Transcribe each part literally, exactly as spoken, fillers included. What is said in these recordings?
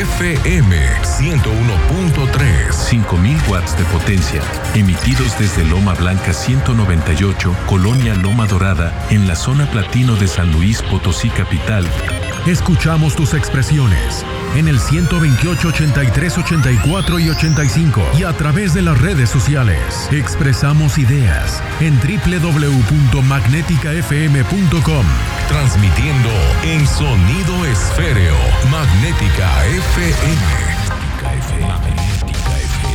F M ciento uno punto tres. cinco mil watts de potencia, emitidos desde Loma Blanca ciento noventa y ocho, Colonia Loma Dorada, en la zona platino de San Luis Potosí capital. Escuchamos tus expresiones en el ciento veintiocho, ochenta y tres, ochenta y cuatro y ochenta y cinco y a través de las redes sociales. Expresamos ideas en doble u doble u doble u punto magnética f m punto com. Transmitiendo en sonido esféreo. Magnética F M. Magnética F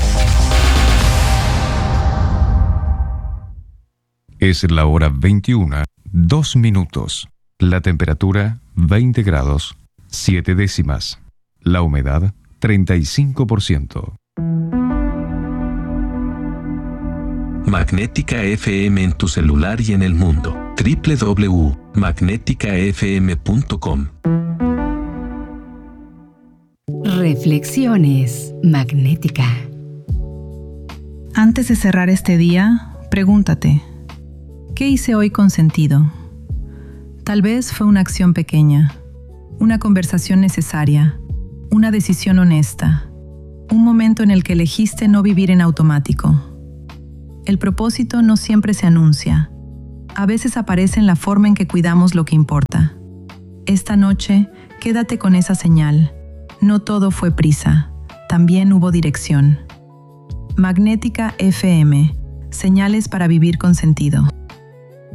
M. Es la hora veintiuna, dos minutos. La temperatura veinte grados, siete décimas. La humedad treinta y cinco por ciento. Magnética F M en tu celular y en el mundo. doble u doble u doble u punto magnética f m punto com. Reflexiones Magnética. Antes de cerrar este día, pregúntate, ¿qué hice hoy con sentido? Tal vez fue una acción pequeña, una conversación necesaria, una decisión honesta, un momento en el que elegiste no vivir en automático. El propósito no siempre se anuncia. A veces aparece en la forma en que cuidamos lo que importa. Esta noche, quédate con esa señal. No todo fue prisa, también hubo dirección. Magnética F M, señales para vivir con sentido.